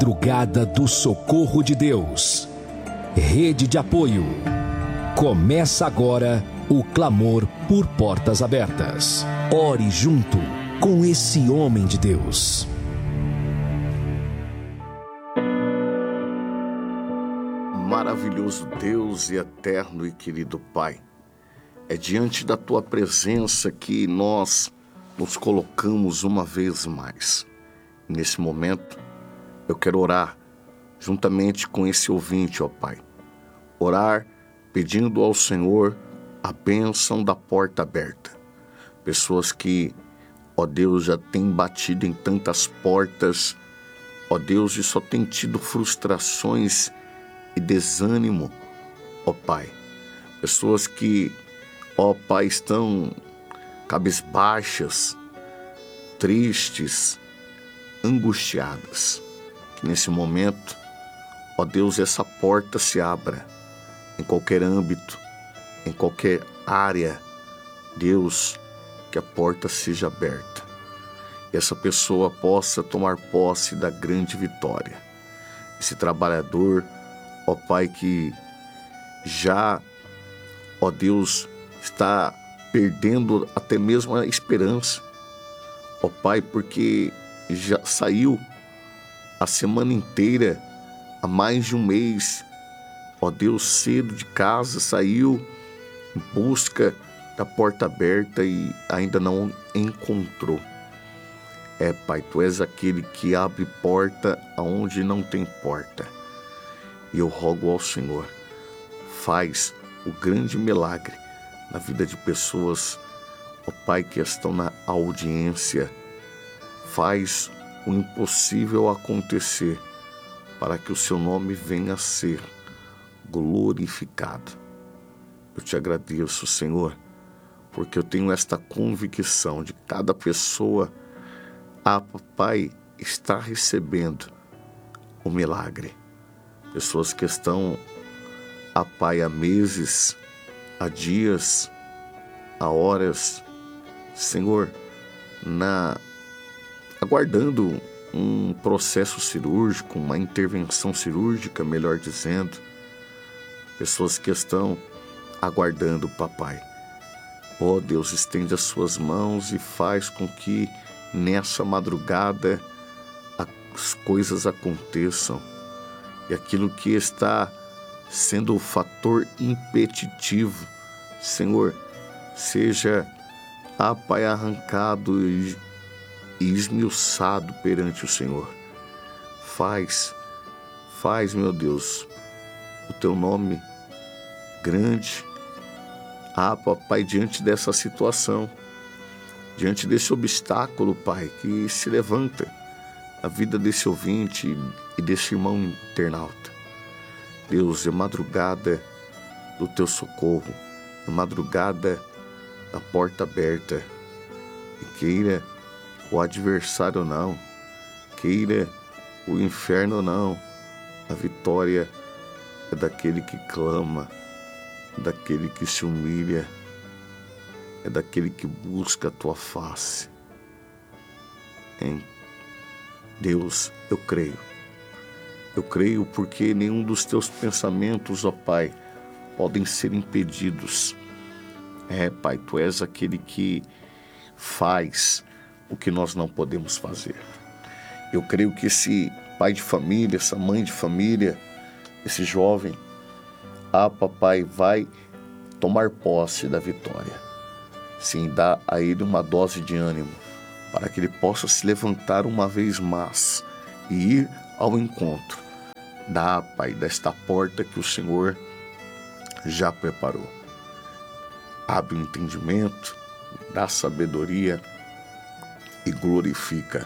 Madrugada do Socorro de Deus. Rede de apoio. Começa agora o clamor por portas abertas. Ore junto com esse homem de Deus. Maravilhoso Deus e eterno e querido Pai, é diante da Tua presença que nós nos colocamos uma vez mais. Nesse momento, eu quero orar juntamente com esse ouvinte, ó Pai. Orar pedindo ao Senhor a bênção da porta aberta. Pessoas que, ó Deus, já têm batido em tantas portas, ó Deus, e só têm tido frustrações e desânimo, ó Pai. Pessoas que, ó Pai, estão cabisbaixas, tristes, angustiadas. Que nesse momento, ó Deus, essa porta se abra em qualquer âmbito, em qualquer área. Deus, que a porta seja aberta e essa pessoa possa tomar posse da grande vitória. Esse trabalhador, ó Pai, que já, ó Deus, está perdendo até mesmo a esperança, ó Pai, porque já saiu a semana inteira, há mais de um mês, ó Deus, cedo de casa, saiu em busca da porta aberta e ainda não encontrou. Pai, Tu és aquele que abre porta aonde não tem porta. E eu rogo ao Senhor, faz o grande milagre na vida de pessoas, ó Pai, que estão na audiência. Faz o impossível acontecer para que o Seu nome venha a ser glorificado. Eu Te agradeço, Senhor, porque eu tenho esta convicção de cada pessoa, Pai, está recebendo o milagre. Pessoas que estão, Pai, há meses, há dias, há horas, Senhor, aguardando um processo cirúrgico, uma intervenção cirúrgica, melhor dizendo. Pessoas que estão aguardando, Papai. Ó Deus, estende as Suas mãos e faz com que nessa madrugada as coisas aconteçam. E aquilo que está sendo o fator impeditivo, Senhor, seja, Pai, arrancado e esmiuçado perante o Senhor. Faz, meu Deus, o Teu nome grande, Pai, diante dessa situação, diante desse obstáculo, Pai, que se levanta na vida desse ouvinte e desse irmão internauta. Deus, é madrugada do Teu socorro, é madrugada da porta aberta. E queira o adversário não, queira o inferno não, a vitória é daquele que clama, daquele que se humilha, é daquele que busca a Tua face. Em Deus, eu creio. Eu creio porque nenhum dos Teus pensamentos, ó Pai, podem ser impedidos. Pai, Tu és aquele que faz o que nós não podemos fazer. Eu creio que esse pai de família, essa mãe de família, esse jovem, Papai, vai tomar posse da vitória. Sim, dá a ele uma dose de ânimo, para que ele possa se levantar uma vez mais e ir ao encontro Pai, desta porta que o Senhor já preparou. Abre o entendimento, dá sabedoria e glorifica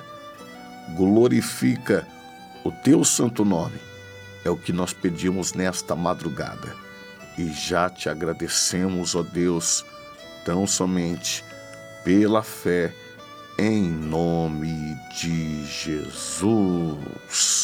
o Teu santo nome. É o que nós pedimos nesta madrugada e já Te agradecemos, ó Deus, tão somente pela fé, em nome de Jesus.